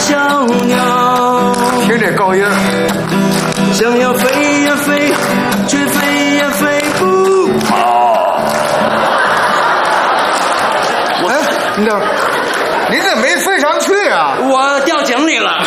小鸟。 听这高音， 想要飞呀飞，却飞呀飞不好。 你这，您这没飞上去啊！ 我掉井里了。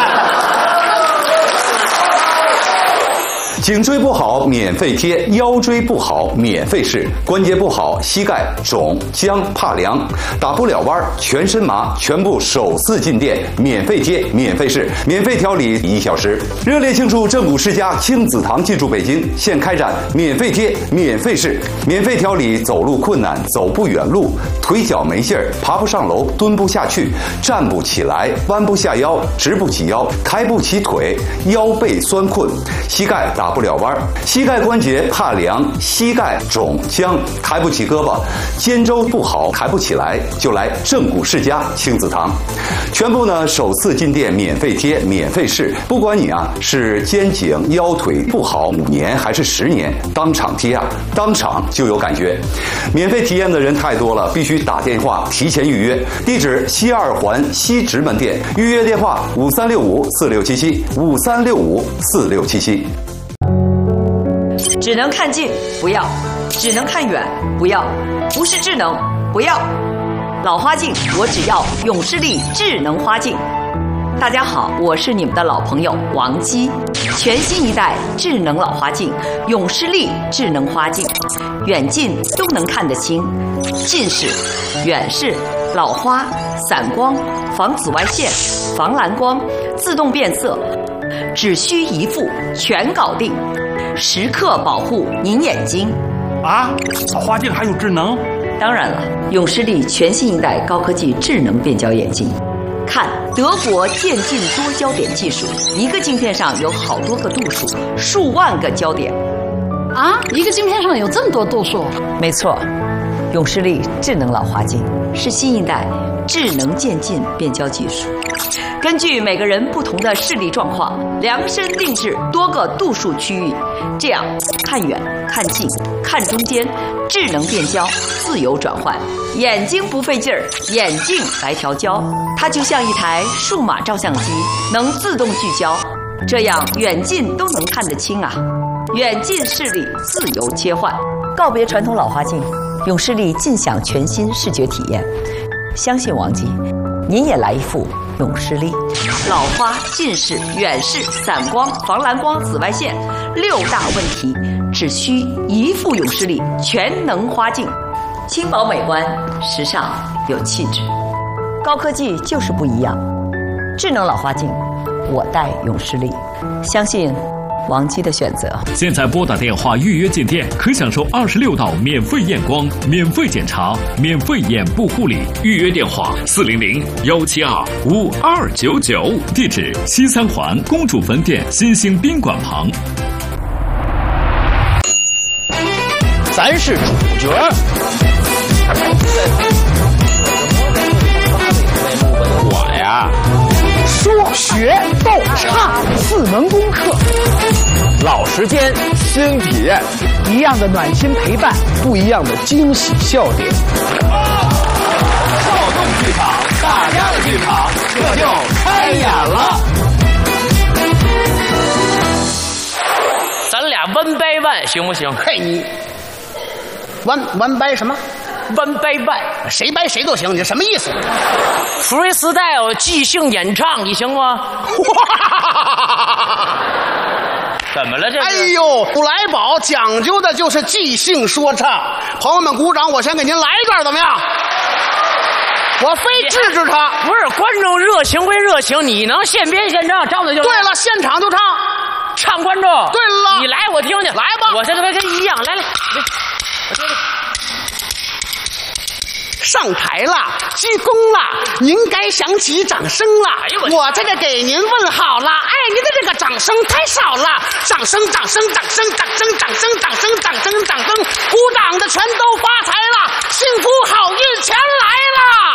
颈椎不好免费贴，腰椎不好免费试，关节不好膝盖肿僵怕凉，打不了弯全身麻，全部首次进店免费贴免费试，免费调理1小时。热烈庆祝正骨世家亲子堂进驻北京，现开展免费贴免费试，免费调理走路困难、走不远路、腿脚没劲儿、爬不上楼、蹲不下去、站不起来、弯不下腰、直不起腰、抬不起腿、腰背酸困、膝盖打不了弯，膝盖关节怕凉，膝盖肿僵，抬不起胳膊，肩周不好，抬不起来，就来正骨世家亲子堂。全部呢首次进店免费贴免费试，不管你是肩颈腰腿不好5年还是10年，当场贴当场就有感觉。免费体验的人太多了，必须打电话提前预约。地址西2环西直门店，预约电话5365467753654677。 只能看近不要，只能看远不要，不是智能不要。老花镜我只要永视力智能花镜。大家好，我是你们的老朋友王姬。全新一代智能老花镜永视力智能花镜，远近都能看得清，近视、远视、老花、散光、防紫外线、防蓝光、自动变色，只需一副全搞定，时刻保护您眼睛。 啊，老花镜还有智能？ 当然了，永视力全新一代高科技智能变焦眼镜。看德国渐进多焦点技术，一个镜片上有好多个度数，数万个焦点。 啊，一个镜片上有这么多度数？ 没错，永视力智能老花镜是新一代智能渐进变焦技术，根据每个人不同的视力状况，量身定制多个度数区域，这样看远、看近、看中间，智能变焦，自由转换，眼睛不费劲儿，眼镜来调焦，它就像一台数码照相机，能自动聚焦，这样远近都能看得清啊！远近视力自由切换，告别传统老花镜，永视力尽享全新视觉体验。相信王姬，您也来一副永视力。老花、近视、远视、散光、防蓝光、紫外线6大问题，只需一副永视力全能花镜，轻薄美观，时尚有气质。高科技就是不一样，智能老花镜，我戴永视力，相信王姬的选择。 现在拨打电话预约进店，可享受26道免费验光、免费检查、免费眼部护理。预约电话400-172-5299，地址西3环公主坟店新兴宾馆旁。 咱是主角。我呀，说学逗唱4门功课，老时间新体验，一样的暖心陪伴，不一样的惊喜笑点。少动剧场，大家的剧场，这就开演了。 咱俩one by one行不行？ 嘿，你one掰什么 ？one by one， 谁掰谁都行，你什么意思 ？freestyle 即兴演唱，你行吗？怎么了这？ 哎呦，布莱堡讲究的就是即兴说唱。朋友们鼓掌，我先给您来一段，怎么样？我非制止他。 不是，观众热情归热情，你能现编现唱，张嘴就来。 对了，现场就唱， 唱观众。 对了， 你来我听听， 来吧， 我这跟一样，来，我听听。 上台了，鞠躬了，您该响起掌声了。 哎呦我这个给您问好了。哎，您的这个掌声太少了，掌声，鼓掌的全都发财了，幸福好运全来了。